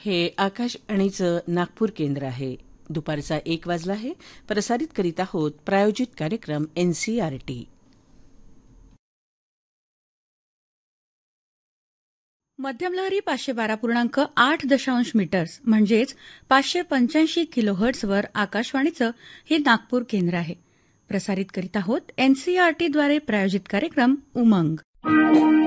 हे आकाशवाणीचं नागपूर केंद्र आहे. दुपारचा 1 वाजला आहे. प्रसारित करीत आहोत प्रायोजित कार्यक्रम एनसीईआरटी. मध्यमलहरी 512.8 मीटर्स म्हणजेच 585 किलोहर्ट्झवर आकाशवाणीचं हे नागपूर केंद्र आहे. प्रसारित करीत आहोत एनसीईआरटीद्वारे प्रायोजित कार्यक्रम उमंग.